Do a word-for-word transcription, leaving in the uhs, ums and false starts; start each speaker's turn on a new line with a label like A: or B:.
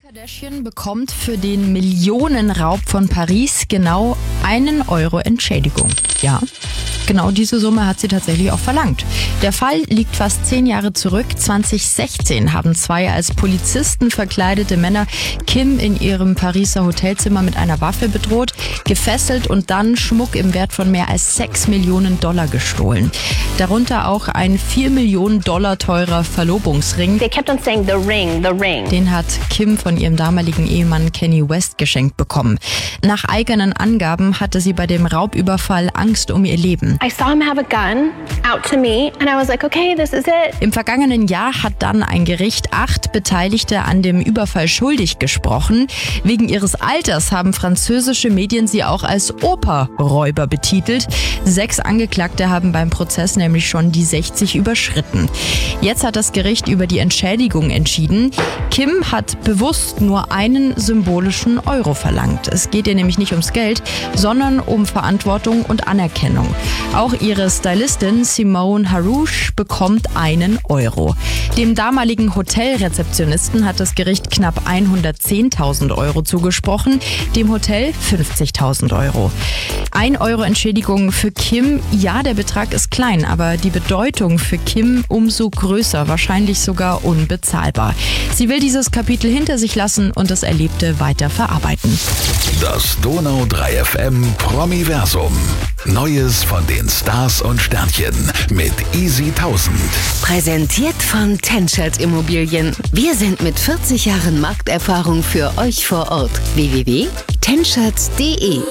A: Kardashian bekommt für den Millionenraub von Paris genau einen Euro Entschädigung. Ja, genau diese Summe hat sie tatsächlich auch verlangt. Der Fall liegt fast zehn Jahre zurück. zwanzig sechzehn haben zwei als Polizisten verkleidete Männer Kim in ihrem Pariser Hotelzimmer mit einer Waffe bedroht, gefesselt und dann Schmuck im Wert von mehr als sechs Millionen Dollar gestohlen. Darunter auch ein vier Millionen Dollar teurer Verlobungsring.
B: They kept on saying the ring, the ring.
A: Den hat Kim von ihrem damaligen Ehemann Kanye West geschenkt bekommen. Nach eigenen Angaben hatte sie bei dem Raubüberfall Angst um ihr Leben.
B: I saw him have a gun out to me and I was like, okay, this is it.
A: Im vergangenen Jahr hat dann ein Gericht acht Beteiligte an dem Überfall schuldig gesprochen. Wegen ihres Alters haben französische Medien sie auch als Operräuber betitelt. Sechs Angeklagte haben beim Prozess nämlich schon die sechzig überschritten. Jetzt hat das Gericht über die Entschädigung entschieden. Kim hat bewusst nur einen symbolischen Euro verlangt. Es geht ihr nämlich nicht ums Geld, sondern um Verantwortung und Anerkennung. Auch ihre Stylistin Simone Harouche bekommt einen Euro. Dem damaligen Hotelrezeptionisten hat das Gericht knapp hundertzehntausend Euro zugesprochen, dem Hotel fünfzigtausend Euro. Ein Euro Entschädigung für Kim, ja, der Betrag ist klein, aber die Bedeutung für Kim umso größer, wahrscheinlich sogar unbezahlbar. Sie will dieses Kapitel hinter sich lassen und das Erlebte weiter verarbeiten.
C: Das Donau drei F M Promiversum. Neues von den Stars und Sternchen mit Easy tausend.
D: Präsentiert von Tenschert Immobilien. Wir sind mit vierzig Jahren Markterfahrung für euch vor Ort. w w w punkt tenschert punkt de